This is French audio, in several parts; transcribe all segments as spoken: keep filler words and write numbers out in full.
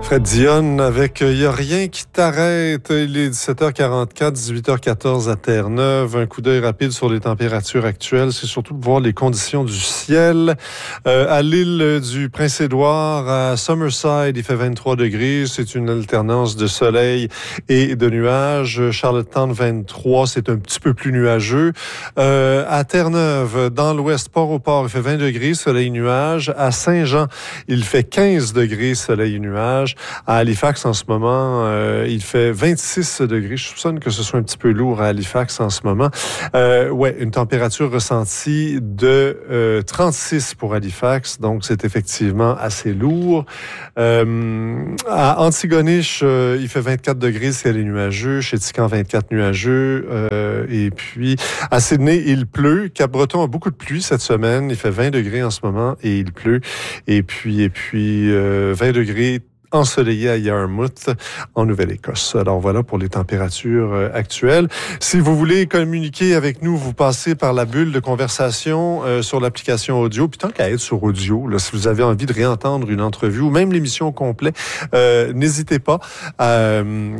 Fred Dionne avec Il n'y a rien qui t'arrête. Il est dix-sept heures quarante-quatre, dix-huit heures quatorze à Terre-Neuve. Un coup d'œil rapide sur les températures actuelles. C'est surtout de voir les conditions du ciel. Euh, à l'île du Prince-Édouard, à Summerside, il fait vingt-trois degrés. C'est une alternance de soleil et de nuages. Charlottetown, vingt-trois. C'est un petit peu plus nuageux. Euh, à Terre-Neuve, dans l'ouest, Port-au-Port, il fait vingt degrés, soleil, nuages. À Saint-Jean, il fait quinze degrés, soleil, nuages. À Halifax, en ce moment, euh, il fait vingt-six degrés. Je soupçonne que ce soit un petit peu lourd à Halifax en ce moment. Euh, ouais, une température ressentie de euh, trente-six pour Halifax, donc c'est effectivement assez lourd. Euh, à Antigonish, euh, il fait vingt-quatre degrés, ciel est nuageux. Chez Tican, vingt-quatre nuageux. Euh, et puis, à Sydney, il pleut. Cap-Breton a beaucoup de pluie cette semaine. Il fait vingt degrés en ce moment et il pleut. Et puis, et puis euh, vingt degrés ensoleillé à Yarmouth, en Nouvelle-Écosse. Alors voilà pour les températures euh, actuelles. Si vous voulez communiquer avec nous, vous passez par la bulle de conversation euh, sur l'application audio. Puis tant qu'à être sur audio, là, si vous avez envie de réentendre une entrevue ou même l'émission complète, euh, n'hésitez pas à,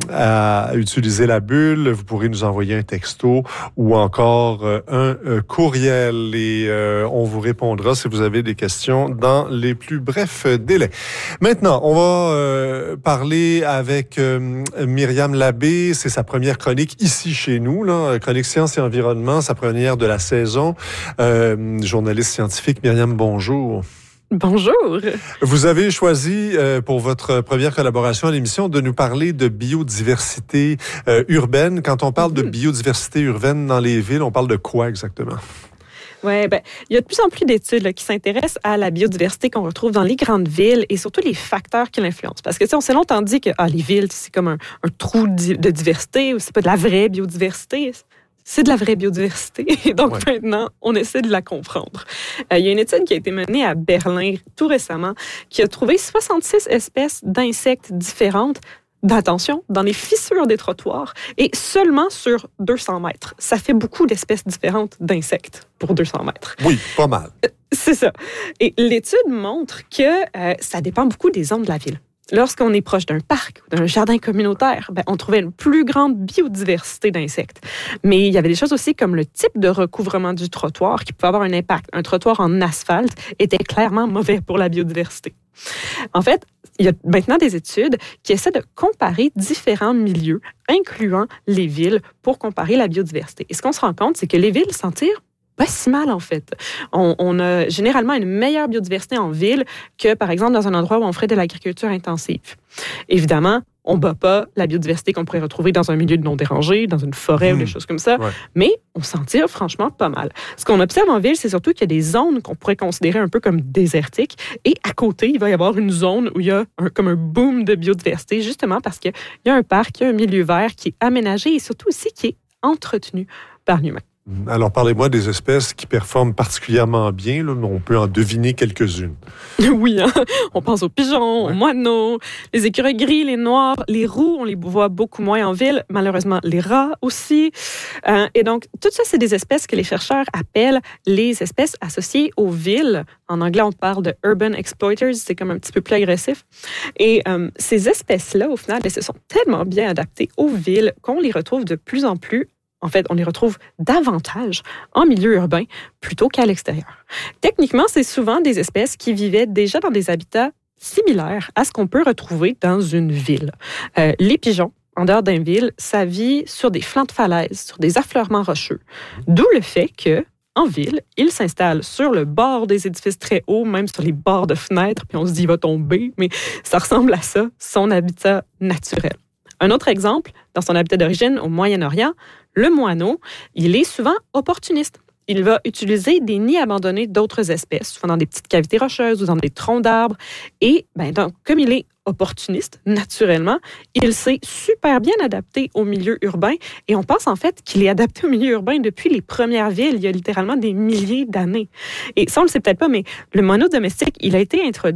à utiliser la bulle. Vous pourrez nous envoyer un texto ou encore euh, un euh, courriel et euh, on vous répondra si vous avez des questions dans les plus brefs délais. Maintenant, on va euh, parler avec euh, Myriam Labbé. C'est sa première chronique ici chez nous, là, chronique Sciences et Environnement, sa première de la saison. Euh, journaliste scientifique, Myriam, bonjour. Bonjour. Vous avez choisi euh, pour votre première collaboration à l'émission de nous parler de biodiversité euh, urbaine. Quand on parle mmh. de biodiversité urbaine dans les villes, on parle de quoi exactement? Oui, ben, il y a de plus en plus d'études là, qui s'intéressent à la biodiversité qu'on retrouve dans les grandes villes et surtout les facteurs qui l'influencent. Parce que, tu sais, on s'est longtemps dit que ah, les villes, c'est comme un, un trou de diversité ou c'est pas de la vraie biodiversité. C'est de la vraie biodiversité. Et donc, ouais. Maintenant, on essaie de la comprendre. Euh, il y a une étude qui a été menée à Berlin tout récemment qui a trouvé soixante-six espèces d'insectes différentes. Attention, dans les fissures des trottoirs et seulement sur deux cents mètres. Ça fait beaucoup d'espèces différentes d'insectes pour deux cents mètres. Oui, pas mal. C'est ça. Et l'étude montre que euh, ça dépend beaucoup des zones de la ville. Lorsqu'on est proche d'un parc ou d'un jardin communautaire, ben, on trouvait une plus grande biodiversité d'insectes. Mais il y avait des choses aussi comme le type de recouvrement du trottoir qui pouvait avoir un impact. Un trottoir en asphalte était clairement mauvais pour la biodiversité. En fait, il y a maintenant des études qui essaient de comparer différents milieux, incluant les villes, pour comparer la biodiversité. Et ce qu'on se rend compte, c'est que les villes s'en tirent pas si mal, en fait. On, on a généralement une meilleure biodiversité en ville que, par exemple, dans un endroit où on ferait de l'agriculture intensive. Évidemment, on ne bat pas la biodiversité qu'on pourrait retrouver dans un milieu non dérangé, dans une forêt mmh. ou des choses comme ça, ouais. Mais on s'en tire franchement pas mal. Ce qu'on observe en ville, c'est surtout qu'il y a des zones qu'on pourrait considérer un peu comme désertiques, et à côté, il va y avoir une zone où il y a un, comme un boom de biodiversité, justement parce qu'il y a un parc, il y a un milieu vert qui est aménagé et surtout aussi qui est entretenu par l'humain. Alors, parlez-moi des espèces qui performent particulièrement bien. Là, on peut en deviner quelques-unes. Oui, hein? On pense aux pigeons, ouais. aux moineaux, les écureuils gris, les noirs, les roux, on les voit beaucoup moins en ville. Malheureusement, les rats aussi. Euh, et donc, tout ça, c'est des espèces que les chercheurs appellent les espèces associées aux villes. En anglais, on parle de urban exploiters. C'est comme un petit peu plus agressif. Et euh, ces espèces-là, au final, elles se sont tellement bien adaptées aux villes qu'on les retrouve de plus en plus. En fait, on les retrouve davantage en milieu urbain plutôt qu'à l'extérieur. Techniquement, c'est souvent des espèces qui vivaient déjà dans des habitats similaires à ce qu'on peut retrouver dans une ville. Euh, les pigeons, en dehors d'une ville, ça vit sur des flancs de falaises, sur des affleurements rocheux. D'où le fait que, en ville, ils s'installent sur le bord des édifices très hauts, même sur les bords de fenêtres, puis on se dit « il va tomber », mais ça ressemble à ça, son habitat naturel. Un autre exemple, dans son habitat d'origine au Moyen-Orient, le moineau, il est souvent opportuniste. Il va utiliser des nids abandonnés d'autres espèces, souvent dans des petites cavités rocheuses ou dans des troncs d'arbres. Et ben, donc, comme il est opportuniste, naturellement, il s'est super bien adapté au milieu urbain. Et on pense en fait qu'il est adapté au milieu urbain depuis les premières villes, il y a littéralement des milliers d'années. Et ça, on ne le sait peut-être pas, mais le moineau domestique, il a été introduit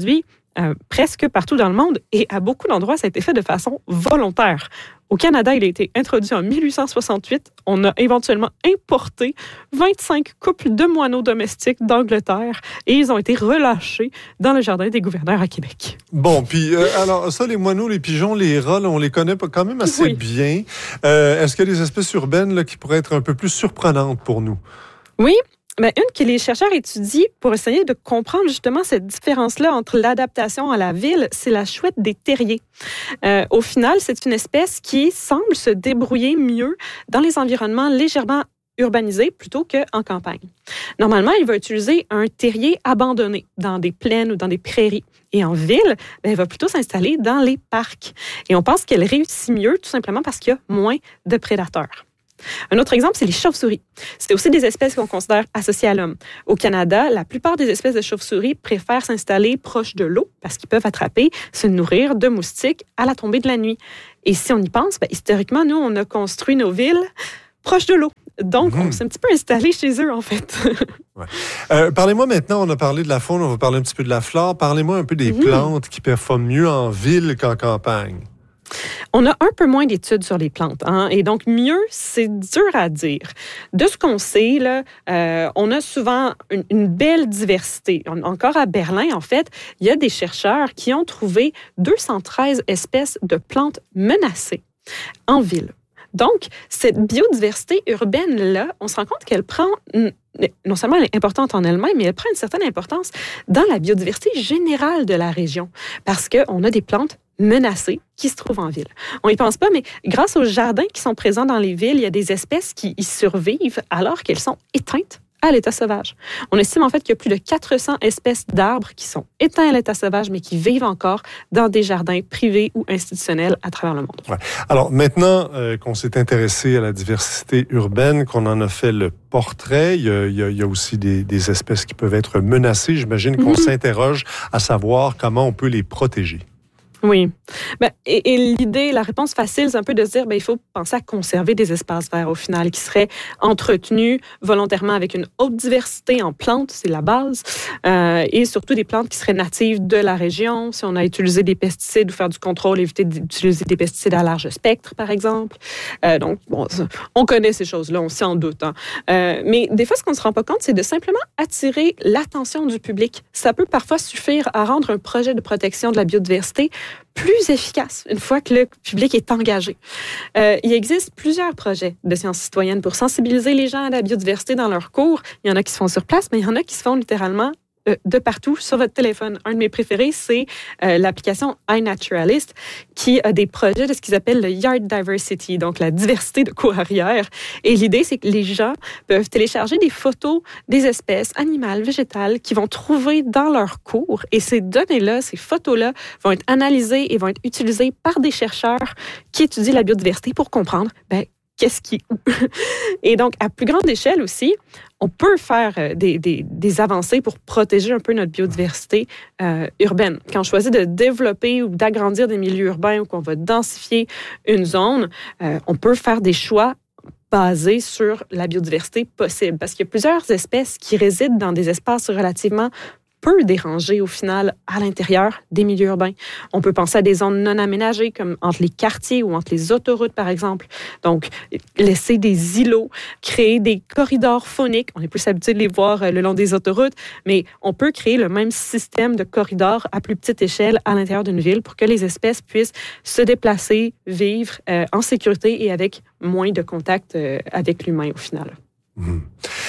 euh, presque partout dans le monde et à beaucoup d'endroits, ça a été fait de façon volontaire. Au Canada, il a été introduit en mille huit cent soixante-huit. On a éventuellement importé vingt-cinq couples de moineaux domestiques d'Angleterre et ils ont été relâchés dans le jardin des gouverneurs à Québec. Bon, puis euh, alors ça, les moineaux, les pigeons, les rats, là, on les connaît quand même assez oui. bien. Euh, est-ce qu'il y a des espèces urbaines là, qui pourraient être un peu plus surprenantes pour nous? Oui. Bien, une que les chercheurs étudient pour essayer de comprendre justement cette différence-là entre l'adaptation à la ville, c'est la chouette des terriers. Euh, au final, c'est une espèce qui semble se débrouiller mieux dans les environnements légèrement urbanisés plutôt qu'en campagne. Normalement, il va utiliser un terrier abandonné dans des plaines ou dans des prairies. Et en ville, bien, elle va plutôt s'installer dans les parcs. Et on pense qu'elle réussit mieux tout simplement parce qu'il y a moins de prédateurs. Un autre exemple, c'est les chauves-souris. C'est aussi des espèces qu'on considère associées à l'homme. Au Canada, la plupart des espèces de chauves-souris préfèrent s'installer proche de l'eau parce qu'ils peuvent attraper, se nourrir de moustiques à la tombée de la nuit. Et si on y pense, bien, historiquement, nous, on a construit nos villes proches de l'eau. Donc, mmh. on s'est un petit peu installés chez eux, en fait. ouais. euh, parlez-moi maintenant, on a parlé de la faune, on va parler un petit peu de la flore. Parlez-moi un peu des mmh. plantes qui performent mieux en ville qu'en campagne. On a un peu moins d'études sur les plantes, hein, et donc mieux, c'est dur à dire. De ce qu'on sait, là, euh, on a souvent une, une belle diversité. On, encore à Berlin, en fait, il y a des chercheurs qui ont trouvé deux cent treize espèces de plantes menacées en ville. Donc, cette biodiversité urbaine-là, on se rend compte qu'elle prend, non seulement elle est importante en elle-même, mais elle prend une certaine importance dans la biodiversité générale de la région, parce qu'on a des plantes menacées qui se trouvent en ville. On n'y pense pas, mais grâce aux jardins qui sont présents dans les villes, il y a des espèces qui y survivent alors qu'elles sont éteintes à l'état sauvage. On estime en fait qu'il y a plus de quatre cents espèces d'arbres qui sont éteints à l'état sauvage, mais qui vivent encore dans des jardins privés ou institutionnels à travers le monde. Ouais. Alors maintenant euh, qu'on s'est intéressé à la diversité urbaine, qu'on en a fait le portrait, il y a, il y a, il y a aussi des, des espèces qui peuvent être menacées. J'imagine qu'on mm-hmm. s'interroge à savoir comment on peut les protéger. Oui. Ben, et, et l'idée, la réponse facile, c'est un peu de se dire, ben, il faut penser à conserver des espaces verts au final qui seraient entretenus volontairement avec une haute diversité en plantes, c'est la base, euh, et surtout des plantes qui seraient natives de la région. Si on a utilisé des pesticides ou faire du contrôle, éviter d'utiliser des pesticides à large spectre, par exemple. Euh, donc, bon, on connaît ces choses-là, on s'y en doute. Hein. Euh, mais des fois, ce qu'on ne se rend pas compte, c'est de simplement attirer l'attention du public. Ça peut parfois suffire à rendre un projet de protection de la biodiversité plus efficace une fois que le public est engagé. Euh, il existe plusieurs projets de sciences citoyennes pour sensibiliser les gens à la biodiversité dans leurs cours. Il y en a qui se font sur place, mais il y en a qui se font littéralement euh, de partout sur votre téléphone. Un de mes préférés, c'est euh, l'application iNaturalist qui a des projets de ce qu'ils appellent le Yard Diversity, donc la diversité de cours arrière. Et l'idée, c'est que les gens peuvent télécharger des photos des espèces animales, végétales qu'ils vont trouver dans leur cours. Et ces données-là, ces photos-là vont être analysées et vont être utilisées par des chercheurs qui étudient la biodiversité pour comprendre, ben, qu'est-ce qui est où. Et donc, à plus grande échelle aussi, on peut faire des, des, des avancées pour protéger un peu notre biodiversité euh, urbaine. Quand on choisit de développer ou d'agrandir des milieux urbains ou qu'on va densifier une zone, euh, on peut faire des choix basés sur la biodiversité possible. Parce qu'il y a plusieurs espèces qui résident dans des espaces relativement peu dérangés au final à l'intérieur des milieux urbains. On peut penser à des zones non aménagées comme entre les quartiers ou entre les autoroutes, par exemple. Donc, laisser des îlots, créer des corridors fauniques. On est plus habitué de les voir le long des autoroutes, mais on peut créer le même système de corridors à plus petite échelle à l'intérieur d'une ville pour que les espèces puissent se déplacer, vivre euh, en sécurité et avec moins de contact euh, avec l'humain au final. Mmh.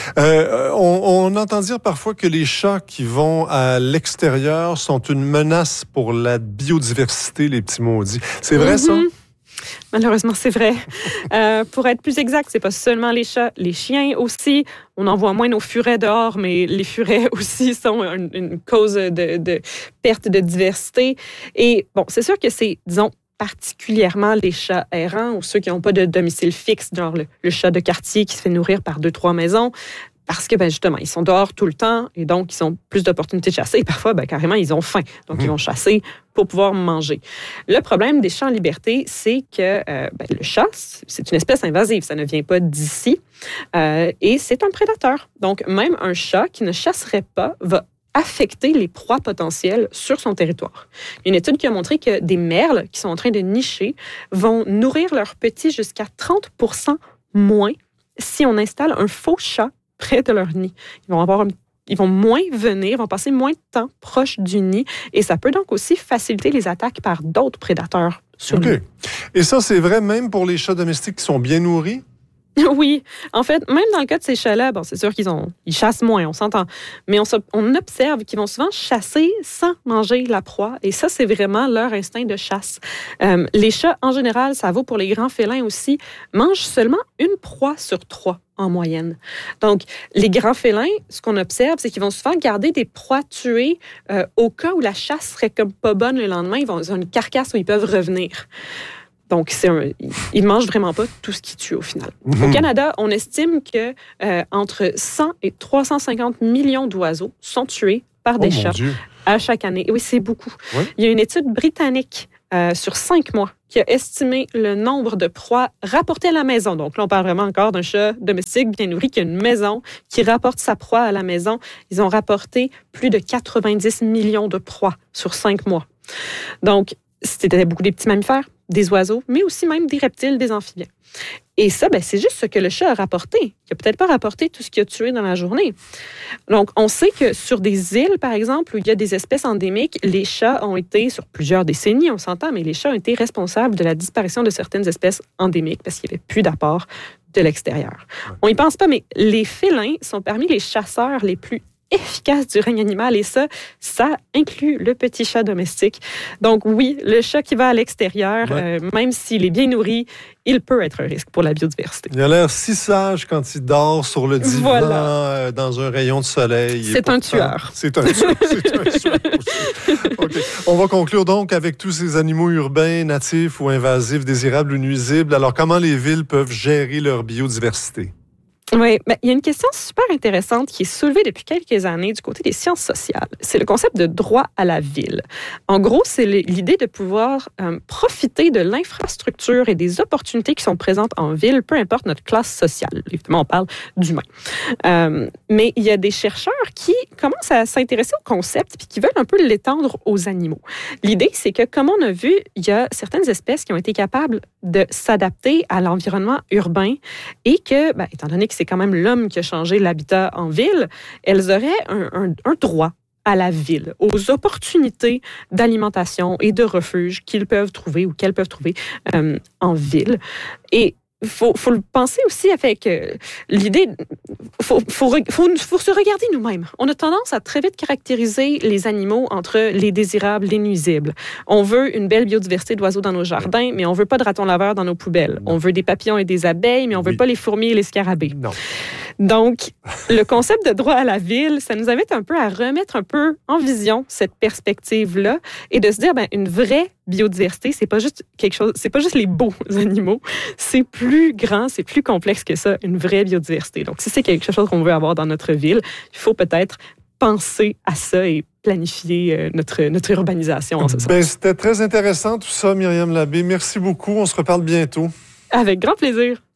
Euh, on, on entend dire parfois que les chats qui vont à l'extérieur sont une menace pour la biodiversité, les petits maudits. C'est vrai, mm-hmm. ça? Malheureusement, c'est vrai. euh, pour être plus exact, c'est pas seulement les chats, les chiens aussi. On en voit moins nos furets dehors, mais les furets aussi sont une, une cause de, de perte de diversité. Et bon, c'est sûr que c'est, disons, particulièrement les chats errants ou ceux qui n'ont pas de domicile fixe, genre le, le chat de quartier qui se fait nourrir par deux, trois maisons, parce que ben, justement, ils sont dehors tout le temps et donc ils ont plus d'opportunités de chasser. Et parfois, ben, carrément, ils ont faim, donc mmh. ils vont chasser pour pouvoir manger. Le problème des chats en liberté, c'est que euh, ben, le chat, c'est une espèce invasive, ça ne vient pas d'ici euh, et c'est un prédateur. Donc, même un chat qui ne chasserait pas va affecter les proies potentielles sur son territoire. Il y a une étude qui a montré que des merles qui sont en train de nicher vont nourrir leurs petits jusqu'à trente pour cent moins si on installe un faux chat près de leur nid. Ils vont avoir un Ils vont moins venir, vont passer moins de temps proche du nid et ça peut donc aussi faciliter les attaques par d'autres prédateurs sur OK. le nid. Et ça, c'est vrai même pour les chats domestiques qui sont bien nourris? Oui, en fait, même dans le cas de ces chats-là, bon, c'est sûr qu'ils ont, ils chassent moins, on s'entend, mais on, on observe qu'ils vont souvent chasser sans manger la proie, et ça, c'est vraiment leur instinct de chasse. Euh, les chats, en général, ça vaut pour les grands félins aussi, mangent seulement une proie sur trois en moyenne. Donc, les grands félins, ce qu'on observe, c'est qu'ils vont souvent garder des proies tuées euh, au cas où la chasse serait comme pas bonne le lendemain, ils, vont, ils ont une carcasse où ils peuvent revenir. Donc, c'est un, ils ne mangent vraiment pas tout ce qu'ils tuent au final. Mmh. Au Canada, on estime que euh, entre cent et trois cent cinquante millions d'oiseaux sont tués par des oh, chats à chaque année. Et oui, c'est beaucoup. Oui? Il y a une étude britannique euh, sur cinq mois qui a estimé le nombre de proies rapportées à la maison. Donc là, on parle vraiment encore d'un chat domestique bien nourri qui a une maison, qui rapporte sa proie à la maison. Ils ont rapporté plus de quatre-vingt-dix millions de proies sur cinq mois. Donc, c'était beaucoup des petits mammifères, des oiseaux, mais aussi même des reptiles, des amphibiens. Et ça, ben, c'est juste ce que le chat a rapporté. Il n'a peut-être pas rapporté tout ce qu'il a tué dans la journée. Donc, on sait que sur des îles, par exemple, où il y a des espèces endémiques, les chats ont été, sur plusieurs décennies, on s'entend, mais les chats ont été responsables de la disparition de certaines espèces endémiques parce qu'il n'y avait plus d'apport de l'extérieur. On n'y pense pas, mais les félins sont parmi les chasseurs les plus efficace du règne animal et ça, ça inclut le petit chat domestique. Donc oui, le chat qui va à l'extérieur, ouais. euh, même s'il est bien nourri, il peut être un risque pour la biodiversité. Il a l'air si sage quand il dort sur le divan voilà. euh, dans un rayon de soleil. C'est un tueur. C'est un tueur. C'est un tueur aussi. Okay. On va conclure donc avec tous ces animaux urbains, natifs ou invasifs, désirables ou nuisibles. Alors, comment les villes peuvent gérer leur biodiversité? Oui, ben, il y a une question super intéressante qui est soulevée depuis quelques années du côté des sciences sociales. C'est le concept de droit à la ville. En gros, c'est l'idée de pouvoir euh, profiter de l'infrastructure et des opportunités qui sont présentes en ville, peu importe notre classe sociale. Évidemment, on parle d'humains. Euh, mais il y a des chercheurs qui commencent à s'intéresser au concept puis qui veulent un peu l'étendre aux animaux. L'idée, c'est que, comme on a vu, il y a certaines espèces qui ont été capables de s'adapter à l'environnement urbain et que, ben, étant donné que c'est quand même l'homme qui a changé l'habitat en ville, elles auraient un, un, un droit à la ville, aux opportunités d'alimentation et de refuge qu'ils peuvent trouver ou qu'elles peuvent trouver euh, en ville. Et il faut, faut le penser aussi avec euh, l'idée, il faut, faut, faut, faut se regarder nous-mêmes. On a tendance à très vite caractériser les animaux entre les désirables, les nuisibles. On veut une belle biodiversité d'oiseaux dans nos jardins, mais on veut pas de ratons laveurs dans nos poubelles. Non. On veut des papillons et des abeilles, mais on veut oui. pas les fourmis et les scarabées. Non. Donc, le concept de droit à la ville, ça nous invite un peu à remettre un peu en vision cette perspective-là et de se dire, ben, une vraie biodiversité, c'est pas juste quelque chose, c'est pas juste les beaux animaux, c'est plus grand, c'est plus complexe que ça, une vraie biodiversité. Donc, si c'est quelque chose qu'on veut avoir dans notre ville, il faut peut-être penser à ça et planifier notre, notre urbanisation en ce sens. Ben, c'était très intéressant tout ça, Myriam Labbé. Merci beaucoup. On se reparle bientôt. Avec grand plaisir.